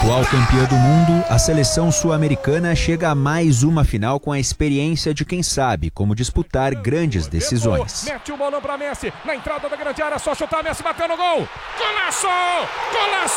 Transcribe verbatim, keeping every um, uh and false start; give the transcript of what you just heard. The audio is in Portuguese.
Atual campeã do mundo, a seleção sul-americana chega a mais uma final com a experiência de quem sabe como disputar grandes decisões. Mete o bolão para Messi, na entrada da grande área, só chutar, Messi bateu no gol. Golaço! Golaço!